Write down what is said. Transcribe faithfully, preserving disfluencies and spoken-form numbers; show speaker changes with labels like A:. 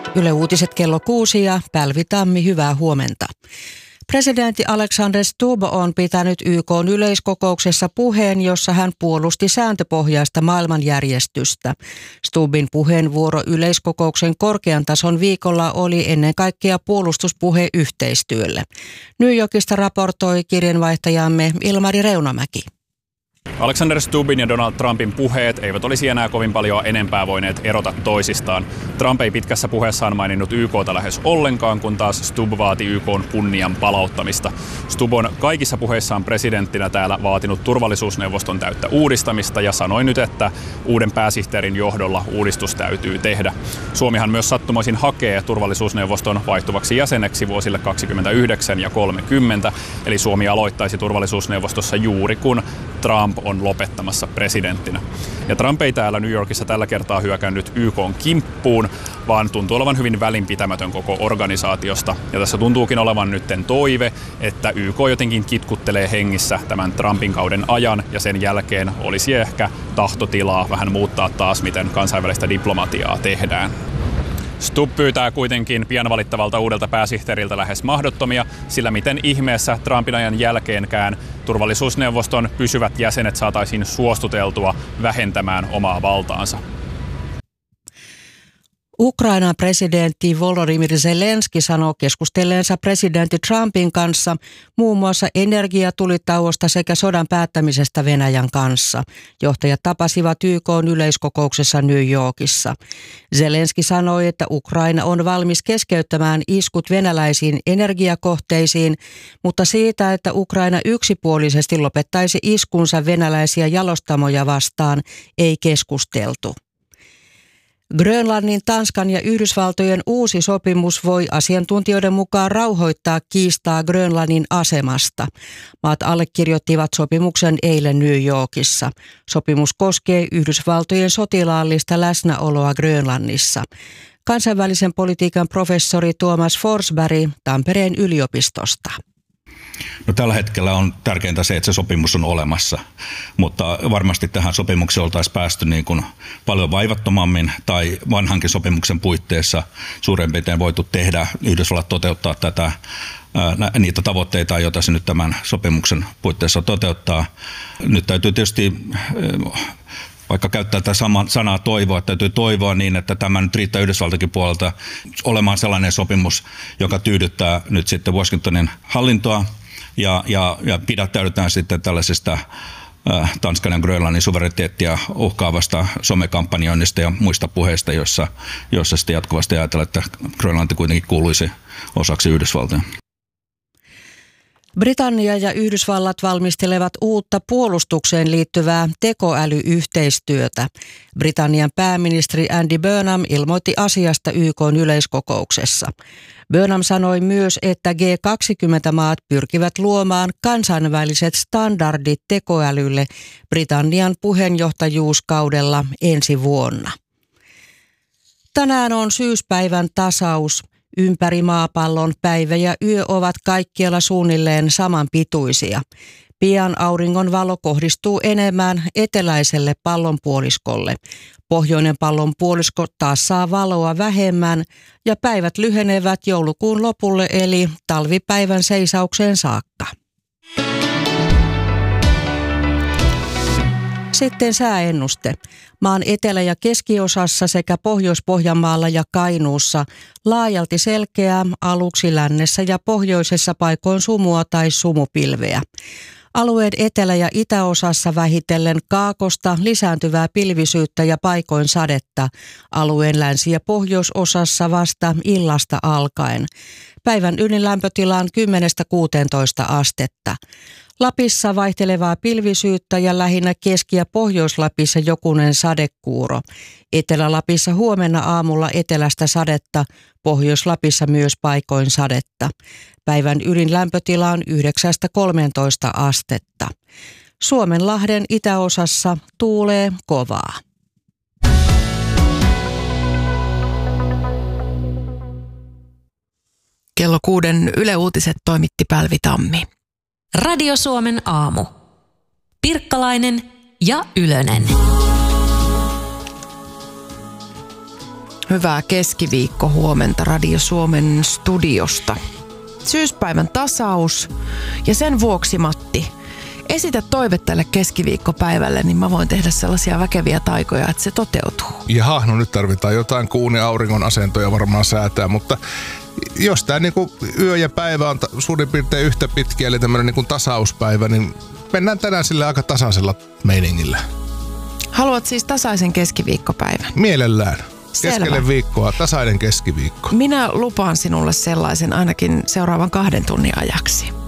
A: Yle Uutiset kello kuusi ja Päivi Tammi, hyvää huomenta. Presidentti Alexander Stubb on pitänyt Y K:n yleiskokouksessa puheen, jossa hän puolusti sääntöpohjaista maailmanjärjestystä. Stubbin puheenvuoro yleiskokouksen korkean tason viikolla oli ennen kaikkea puolustuspuhe yhteistyölle. New Yorkista raportoi kirjanvaihtajamme Ilmari Reunamäki.
B: Alexander Stubbin ja Donald Trumpin puheet eivät olisi enää kovin paljon enempää voineet erota toisistaan. Trump ei pitkässä puheessaan maininnut Y K:ta lähes ollenkaan, kun taas Stubb vaati Y K:n kunnian palauttamista. Stubb on kaikissa puheissaan presidenttinä täällä vaatinut turvallisuusneuvoston täyttä uudistamista ja sanoi nyt, että uuden pääsihteerin johdolla uudistus täytyy tehdä. Suomihan myös sattumoisin hakee turvallisuusneuvoston vaihtuvaksi jäseneksi vuosille kaksikymmentäyhdeksän ja kolmekymmentä, eli Suomi aloittaisi turvallisuusneuvostossa juuri kun Trump on lopettamassa presidenttinä. Ja Trump ei täällä New Yorkissa tällä kertaa hyökännyt Y K:n kimppuun, vaan tuntuu olevan hyvin välinpitämätön koko organisaatiosta. Ja tässä tuntuukin olevan nytten toive, että Y K jotenkin kitkuttelee hengissä tämän Trumpin kauden ajan, ja sen jälkeen olisi ehkä tahtotilaa vähän muuttaa taas, miten kansainvälistä diplomatiaa tehdään. Stubb pyytää kuitenkin pian valittavalta uudelta pääsihteeriltä lähes mahdottomia, sillä miten ihmeessä Trumpin ajan jälkeenkään turvallisuusneuvoston pysyvät jäsenet saataisiin suostuteltua vähentämään omaa valtaansa.
A: Ukrainan presidentti Volodymyr Zelenski sanoo keskustelleensa presidentti Trumpin kanssa muun muassa energiatulitauosta sekä sodan päättämisestä Venäjän kanssa. Johtajat tapasivat Y K:n yleiskokouksessa New Yorkissa. Zelenski sanoi, että Ukraina on valmis keskeyttämään iskut venäläisiin energiakohteisiin, mutta siitä, että Ukraina yksipuolisesti lopettaisi iskunsa venäläisiä jalostamoja vastaan, ei keskusteltu. Grönlannin, Tanskan ja Yhdysvaltojen uusi sopimus voi asiantuntijoiden mukaan rauhoittaa kiistaa Grönlannin asemasta. Maat allekirjoittivat sopimuksen eilen New Yorkissa. Sopimus koskee Yhdysvaltojen sotilaallista läsnäoloa Grönlannissa. Kansainvälisen politiikan professori Tuomas Forsberg Tampereen yliopistosta.
C: No, tällä hetkellä on tärkeintä se, että se sopimus on olemassa, mutta varmasti tähän sopimukseen oltaisiin päästy niin kuin paljon vaivattomammin tai vanhankin sopimuksen puitteissa suurin piirtein voitu tehdä, Yhdysvallat toteuttaa tätä, ää, niitä tavoitteita, joita se nyt tämän sopimuksen puitteissa toteuttaa. Nyt täytyy tietysti vaikka käyttää tätä samaa sanaa toivoa, täytyy toivoa niin, että tämä nyt riittää Yhdysvaltakin puolelta olemaan sellainen sopimus, joka tyydyttää nyt sitten Washingtonin hallintoa ja, ja, ja pidättäydytään sitten tällaisesta äh, Tanskan ja Grönlannin suvereniteettia uhkaavasta somekampanjoinnista ja muista puheista, joissa, joissa sitten jatkuvasti ajatellaan, että Grönlanti kuitenkin kuuluisi osaksi Yhdysvaltoja.
A: Britannia ja Yhdysvallat valmistelevat uutta puolustukseen liittyvää tekoälyyhteistyötä. Britannian pääministeri Andy Burnham ilmoitti asiasta Y K:n yleiskokouksessa. Burnham sanoi myös, että G kaksikymmentä-maat pyrkivät luomaan kansainväliset standardit tekoälylle Britannian puheenjohtajuuskaudella ensi vuonna. Tänään on syyspäivän tasaus. Ympäri maapallon päivä ja yö ovat kaikkialla suunnilleen samanpituisia. Pian auringon valo kohdistuu enemmän eteläiselle pallonpuoliskolle. Pohjoinen pallonpuolisko taas saa valoa vähemmän ja päivät lyhenevät joulukuun lopulle eli talvipäivän seisaukseen saakka. Sitten sääennuste. Maan etelä- ja keskiosassa sekä Pohjois-Pohjanmaalla ja Kainuussa laajalti selkeää, aluksi lännessä ja pohjoisessa paikoin sumua tai sumupilveä. Alueen etelä- ja itäosassa vähitellen kaakosta, lisääntyvää pilvisyyttä ja paikoin sadetta. Alueen länsi- ja pohjoisosassa vasta illasta alkaen. Päivän ylin lämpötila on kymmenestä kuuteentoista astetta. Lapissa vaihtelevaa pilvisyyttä ja lähinnä Keski- ja Pohjois-Lapissa jokunen sadekuuro. Etelä-Lapissa huomenna aamulla etelästä sadetta, Pohjois-Lapissa myös paikoin sadetta. Päivän ylin lämpötila on yhdeksästä kolmeentoista astetta. Suomenlahden itäosassa tuulee kovaa.
D: Kello kuuden Yle Uutiset toimitti Päivi Tammi.
E: Radio Suomen aamu. Pirkkalainen ja Ylönen.
D: Hyvää keskiviikkohuomenta Radio Suomen studiosta. Syyspäivän tasaus ja sen vuoksi, Matti, esitä toive tälle keskiviikkopäivälle, niin mä voin tehdä sellaisia väkeviä taikoja, että se toteutuu.
F: Jaha, no nyt tarvitaan jotain kuun ja auringon asentoja varmaan säätää, mutta jos tämä niinku yö ja päivä on suurin piirtein yhtä pitkiä, eli tämmöinen niinku tasauspäivä, niin mennään tänään sille aika tasaisella meiningillä.
D: Haluat siis tasaisen keskiviikkopäivän?
F: Mielellään.
D: Selvä.
F: Keskelle viikkoa, tasainen keskiviikko.
D: Minä lupaan sinulle sellaisen ainakin seuraavan kahden tunnin ajaksi.